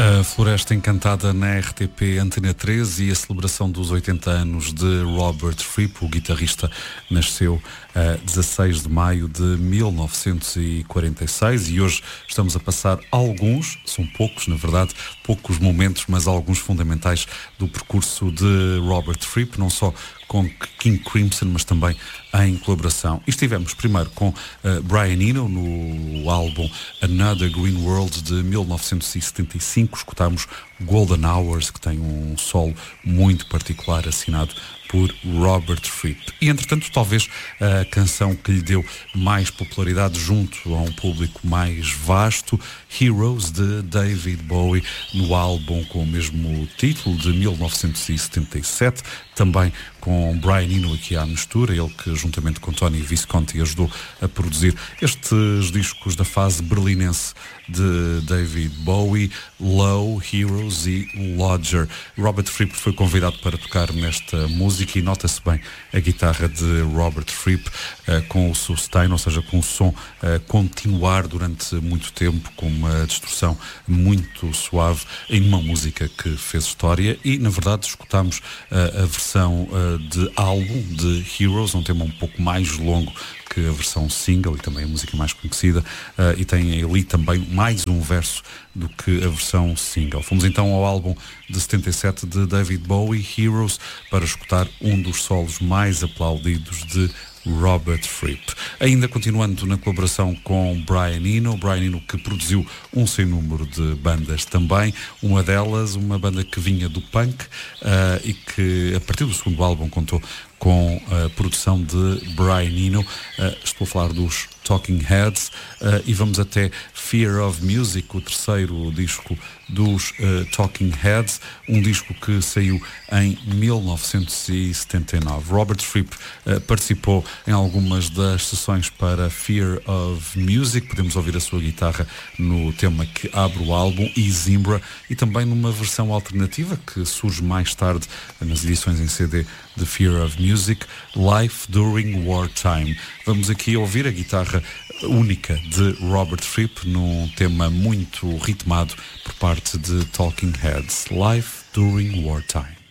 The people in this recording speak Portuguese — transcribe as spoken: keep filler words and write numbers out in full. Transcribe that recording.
A Floresta Encantada na R T P Antena três e a celebração dos oitenta anos de Robert Fripp. O guitarrista nasceu a dezasseis de maio de mil novecentos e quarenta e seis e hoje estamos a passar alguns, são poucos na verdade, poucos momentos, mas alguns fundamentais do percurso de Robert Fripp, não só com King Crimson, mas também em colaboração. E estivemos primeiro com uh, Brian Eno no álbum Another Green World de mil novecentos e setenta e cinco. Escutámos Golden Hours, que tem um solo muito particular assinado por Robert Fripp. E entretanto, talvez a canção que lhe deu mais popularidade junto a um público mais vasto, Heroes, de David Bowie, no álbum com o mesmo título de mil novecentos e setenta e sete, também com Brian Eno aqui à mistura, ele que juntamente com Tony Visconti ajudou a produzir estes discos da fase berlinense de David Bowie, Low, Heroes e Lodger. Robert Fripp foi convidado para tocar nesta música e nota-se bem a guitarra de Robert Fripp uh, com o sustain, ou seja, com o som uh, continuar durante muito tempo, com uma distorção muito suave em uma música que fez história. E na verdade escutámos uh, a versão uh, de álbum de Heroes, um tema um pouco mais longo que a versão single e também a música mais conhecida, uh, e tem ali também mais um verso do que a versão single. Fomos então ao álbum de setenta e sete de David Bowie, Heroes, para escutar um dos solos mais aplaudidos de Robert Fripp. Ainda continuando na colaboração com Brian Eno, Brian Eno que produziu um sem número de bandas também, uma delas, uma banda que vinha do punk uh, e que a partir do segundo álbum contou com a produção de Brian Eno. Uh, estou a falar dos Talking Heads, uh, e vamos até Fear of Music, o terceiro disco dos uh, Talking Heads, um disco que saiu em mil novecentos e setenta e nove. Robert Fripp uh, participou em algumas das sessões para Fear of Music, podemos ouvir a sua guitarra no tema que abre o álbum, e Zimbra, e também numa versão alternativa que surge mais tarde nas edições em C D de Fear of Music, Life During Wartime. Vamos aqui ouvir a guitarra única de Robert Fripp num tema muito ritmado por parte de Talking Heads, Life During Wartime.